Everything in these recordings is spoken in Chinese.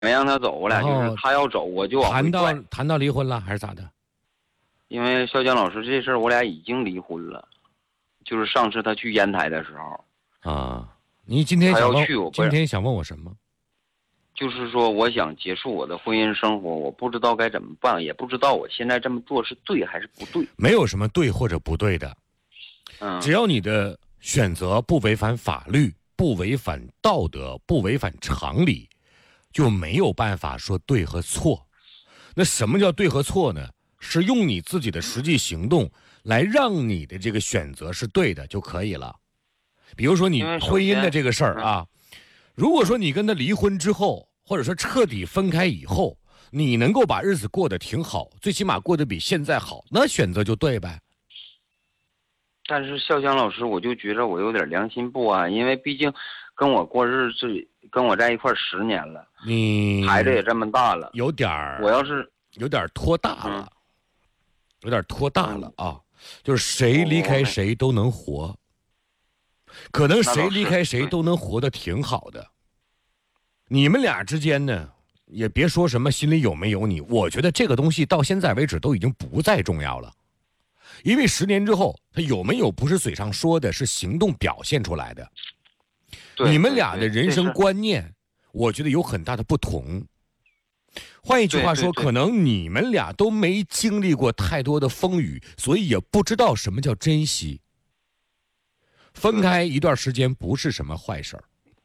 没让他走，我俩就是他要走我就往回拽。 谈到离婚了还是咋的？ 因为肖江老师这事儿我俩已经离婚了，就是上次他去烟台的时候。 啊，你今天想问我什么？ 就是说我想结束我的婚姻生活，我不知道该怎么办，也不知道我现在这么做是对还是不对。 没有什么对或者不对的，只要你的选择不违反法律，不违反道德，不违反常理，就没有办法说对和错。那什么叫对和错呢？是用你自己的实际行动来让你的这个选择是对的就可以了。比如说你婚姻的这个事儿啊，如果说你跟他离婚之后，或者说彻底分开以后，你能够把日子过得挺好，最起码过得比现在好，那选择就对呗。 但是肖江老师，我就觉着我有点良心不安，因为毕竟跟我过日子，跟我在一块10年了， 你孩子也这么大了，我要是有点拖大了，有点拖大了啊！就是谁离开谁都能活，可能谁离开谁都能活得挺好的。你们俩之间呢，也别说什么心里有没有你，我觉得这个东西到现在为止都已经不再重要了。因为10年之后，他有没有不是嘴上说的，是行动表现出来的。你们俩的人生观念，我觉得有很大的不同。换一句话说，可能你们俩都没经历过太多的风雨，所以也不知道什么叫珍惜。分开一段时间不是什么坏事儿。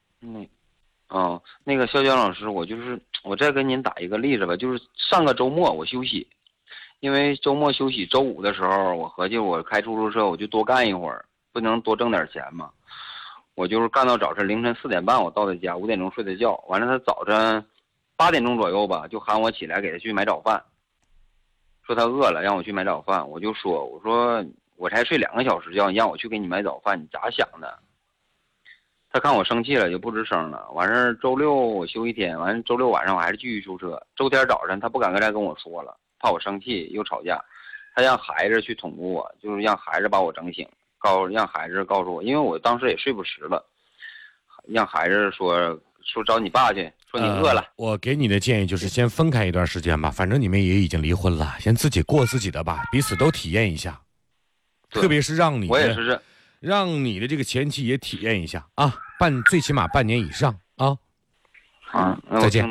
那个肖江老师，我再跟您打一个例子吧，就是上个周末我休息，因为周末休息，周五的时候我合计我开出租车我就多干一会儿，不能多挣点钱嘛。我就是干到早晨凌晨4点半我到他家，5点钟睡的觉，完了他早晨8点钟左右吧就喊我起来给他去买早饭，说他饿了让我去买早饭，我说我才睡2个小时觉，你让我去给你买早饭，你咋想的？他看我生气了就不吱声了。完事周六我休一天，完周六晚上我还是继续修车。周天早晨他不敢再跟我说了，怕我生气又吵架，他让孩子去捅咕我，就是让孩子把我整醒，让孩子告诉我，因为我当时也睡不实了，让孩子说找你爸去，说你饿了。 我给你的建议就是先分开一段时间吧，反正你们也已经离婚了，先自己过自己的吧，彼此都体验一下，特别是让你的这个前妻也体验一下啊，最起码半年以上啊。再见。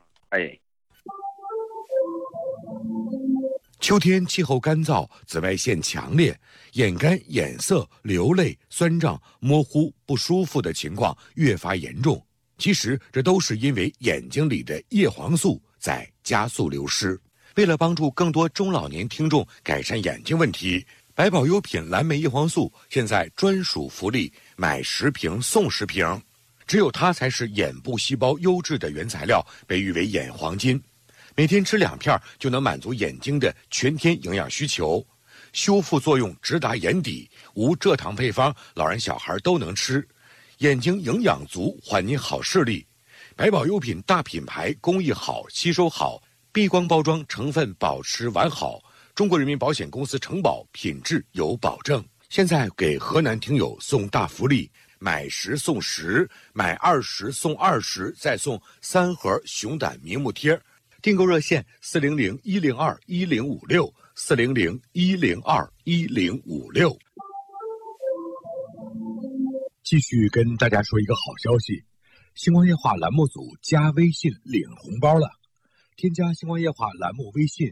秋天气候干燥，紫外线强烈，眼干、眼涩、流泪、酸胀、模糊、不舒服的情况越发严重。其实这都是因为眼睛里的叶黄素在加速流失。为了帮助更多中老年听众改善眼睛问题，百宝优品蓝莓叶黄素现在专属福利，买10瓶送10瓶，只有它才是眼部细胞优质的原材料，被誉为眼黄金。每天吃2片就能满足眼睛的全天营养需求，修复作用直达眼底，无蔗糖配方，老人小孩都能吃，眼睛营养足，还您好视力。百宝优品大品牌，工艺好，吸收好，避光包装，成分保持完好，中国人民保险公司承保，品质有保证。现在给河南听友送大福利，买10送10，买20送20，再送3盒熊胆明目贴。订购热线400-102-1056，400-102-1056。继续跟大家说一个好消息，星光夜话栏目组加微信领红包了。添加星光夜话栏目微信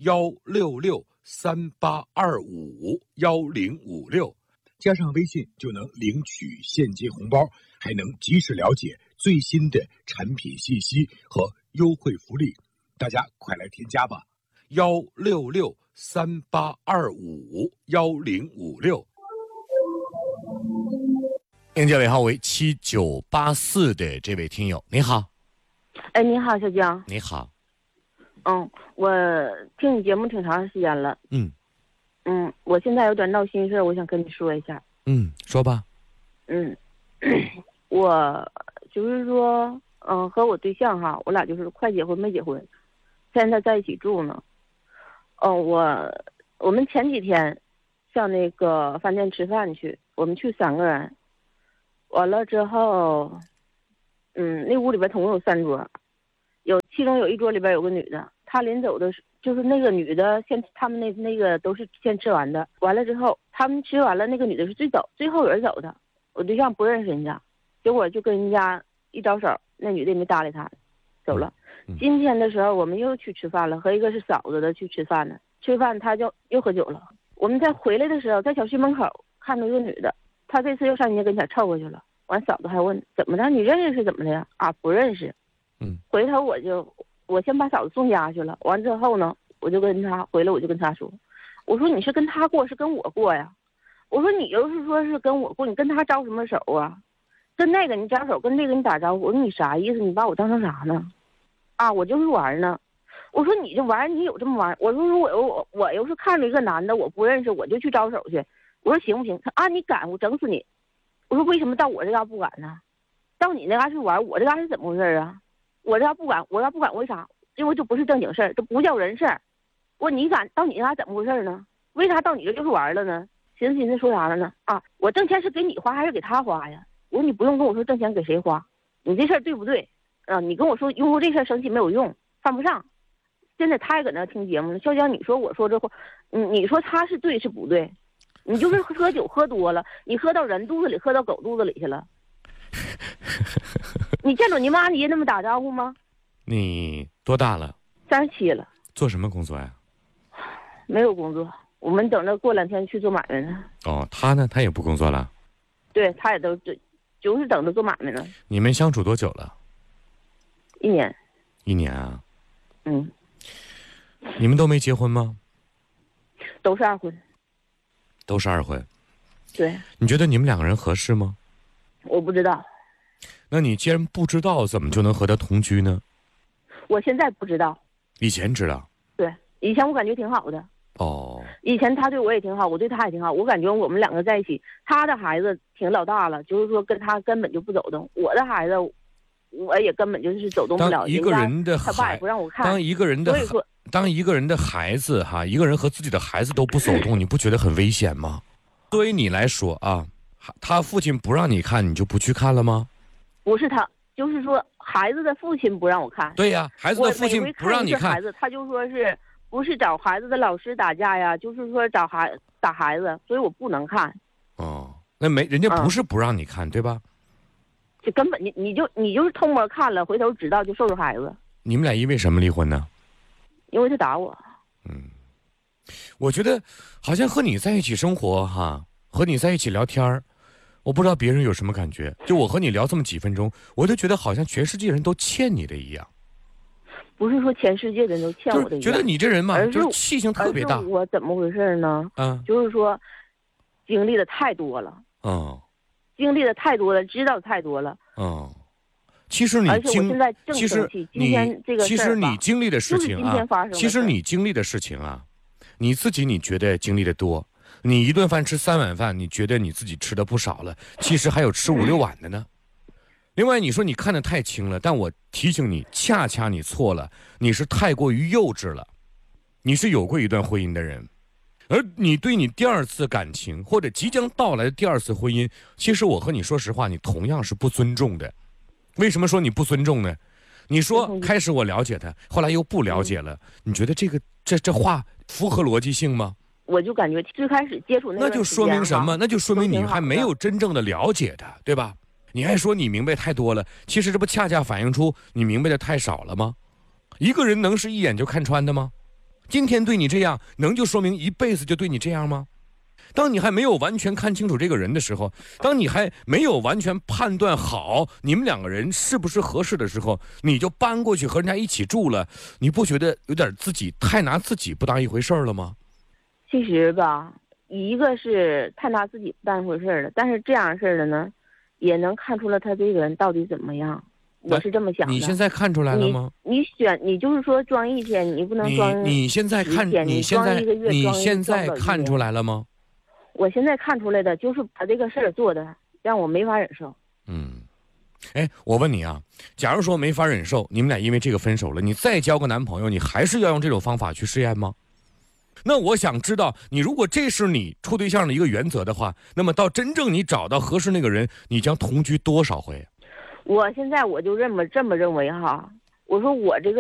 16638251056，加上微信就能领取现金红包，还能及时了解最新的产品信息和优惠福利。大家快来添加吧，16638251056。应届尾号为7984的这位听友，你好。 你好，小江。 你好。 我听你节目挺长时间了。我现在有点闹心事，我想跟你说一下。 说吧。 我就是说，和我对象哈，我俩就是快结婚没结婚，现在在一起住呢。我们前几天上那个饭店吃饭去，我们去3个人，完了之后，那屋里边总共有3桌，有其中有一桌里边有个女的，她临走的就是那个女的他们那个都是先吃完的，完了之后他们吃完了，那个女的是最后人走的。我对象不认识人家，结果就跟人家一招手，那女的也没搭理他，走了。今天的时候我们又去吃饭了，和一个是嫂子的去吃饭呢。吃饭他就又喝酒了。我们在回来的时候，在小区门口看到一个女的，她这次又上人家跟前凑过去了。完嫂子还问怎么的，你认识是怎么的呀？啊，不认识。回头我先把嫂子送家去了。完之后呢，我就跟他回来，我就跟他说，我说你是跟他过是跟我过呀？我说你要是说是跟我过，你跟他招什么手啊？跟那个你招手，跟这个你打招呼，我说你啥意思？你把我当成啥呢？啊，我就是玩呢。我说你这玩你有这么玩？我说如果我要是看着一个男的我不认识，我就去招手去。我说行不行？他啊，你敢我整死你！我说为什么到我这嘎不敢呢？到你那嘎是玩，我这嘎是怎么回事啊？我这嘎不敢，我要不敢为啥？因为这不是正经事儿，这不叫人事儿。我说你敢到你那嘎怎么回事呢？为啥到你这就是玩了呢？寻思说啥了呢？啊，我挣钱是给你花还是给他花呀？我说你不用跟我说挣钱给谁花，你这事儿对不对？啊，你跟我说因为这事儿生气没有用，犯不上。现在他也搁那听节目呢，潇潇，你说我说这话，你说他是对是不对？你就是喝酒喝多了，你喝到人肚子里，喝到狗肚子里去了。你见着你妈你也那么打招呼吗？ 你多大了 ？37了。 做什么工作呀？ 没有工作，我们等着过2天去做买卖呢。 哦，他呢？他也不工作了？ 对，他也都就是等着做买卖呢。 你们相处多久了 ？1年。 1年啊？ 嗯。 你们都没结婚吗？ 都是二婚。 都是二婚。 对。 你觉得你们2个人合适吗？ 我不知道。 那你既然不知道，怎么就能和他同居呢？ 我现在不知道。 以前知道。 对，以前我感觉挺好的。 哦。 以前他对我也挺好，我对他也挺好。我感觉我们2个在一起，他的孩子挺老大了，就是说跟他根本就不走动。我的孩子，我也根本就是走动不了。 当一个人的他爸也不让我看。 当一个人的孩子哈，一个人和自己的孩子都不走动，你不觉得很危险吗？对于你来说啊，他父亲不让你看，你就不去看了吗？ 不是他，就是说孩子的父亲不让我看。 对呀，孩子的父亲不让你看。 孩子他就说是不是找孩子的老师打架呀，就是说打孩子，所以我不能看。 哦，那人家不是不让你看，对吧？ 就根本你就是偷摸看了，回头知道就收拾孩子。 你们俩因为什么离婚呢？ 因为他打我。 我觉得好像和你在一起生活哈，和你在一起聊天我不知道别人有什么感觉，就我和你聊这么几分钟，我就觉得好像全世界人都欠你的一样。 不是说全世界人都欠我的一样， 觉得你这人嘛，就是气性特别大。 我怎么回事呢？就是说经历的太多了。经历的太多了，知道太多了。 其实你经历的事情啊，其实你经历的事情啊，你自己你觉得经历的多，你一顿饭吃3碗饭，你觉得你自己吃的不少了，其实还有吃5、6碗的呢。另外你说你看得太轻了，但我提醒你，恰恰你错了，你是太过于幼稚了。你是有过一段婚姻的人，而你对你第2次感情或者即将到来的第2次婚姻，其实我和你说实话，你同样是不尊重的。为什么说你不尊重呢？你说开始我了解他，后来又不了解了，你觉得这话符合逻辑性吗？ 我就感觉最开始接触那就说明什么？那就说明你还没有真正的了解他，对吧？你还说你明白太多了，其实这不恰恰反映出你明白的太少了吗？一个人能是一眼就看穿的吗？今天对你这样，能就说明一辈子就对你这样吗？当你还没有完全看清楚这个人的时候，当你还没有完全判断好你们2个人是不是合适的时候，你就搬过去和人家一起住了，你不觉得有点自己太拿自己不当一回事了吗？ 其实吧，一个是太拿自己不当一回事了，但是这样事的呢，也能看出了他这个人到底怎么样。我是这么想的。 你现在看出来了吗？ 你就是说装1天，你不能装你现在看你现在看出来了吗？ 我现在看出来的就是把这个事儿做的让我没法忍受。 我问你啊，假如说没法忍受，你们俩因为这个分手了，你再交个男朋友，你还是要用这种方法去试验吗？那我想知道，你如果这是你处对象的一个原则的话，那么到真正你找到合适那个人，你将同居多少回？ 我现在我就这么认为哈，我说我这个